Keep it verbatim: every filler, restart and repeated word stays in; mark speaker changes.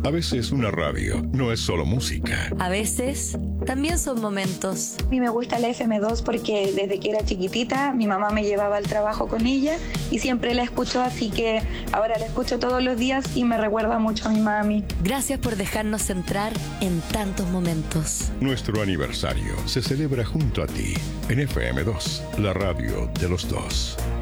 Speaker 1: A veces una radio no es solo música.
Speaker 2: A veces también son momentos.
Speaker 3: A mí me gusta la F M dos porque desde que era chiquitita mi mamá me llevaba al trabajo con ella y siempre la escucho, así que ahora la escucho todos los días y me recuerda mucho a mi mami.
Speaker 2: Gracias por dejarnos entrar en tantos momentos.
Speaker 1: Nuestro aniversario se celebra junto a ti en F M dos, la radio de los dos.